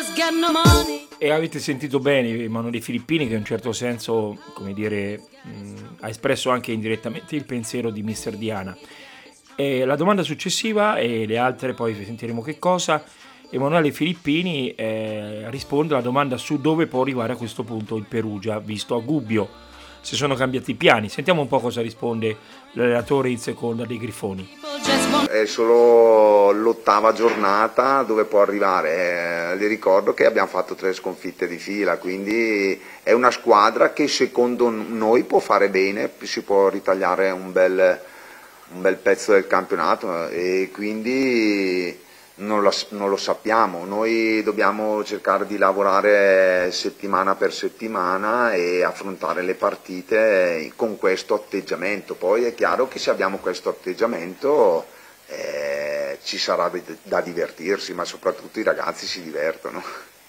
E avete sentito bene Emanuele Filippini, che in un certo senso, come dire, ha espresso anche indirettamente il pensiero di Mister Diana. E la domanda successiva, e le altre poi sentiremo che cosa, Emanuele Filippini risponde alla domanda su dove può arrivare a questo punto il Perugia, visto a Gubbio, se sono cambiati i piani. Sentiamo un po' cosa risponde l'allenatore in seconda dei Grifoni. È solo l'8ª giornata dove può arrivare, le ricordo che abbiamo fatto 3 sconfitte di fila, quindi è una squadra che secondo noi può fare bene, si può ritagliare un bel pezzo del campionato e quindi non lo sappiamo, noi dobbiamo cercare di lavorare settimana per settimana e affrontare le partite con questo atteggiamento. Poi è chiaro che se abbiamo questo atteggiamento ci sarà da divertirsi, ma soprattutto i ragazzi si divertono.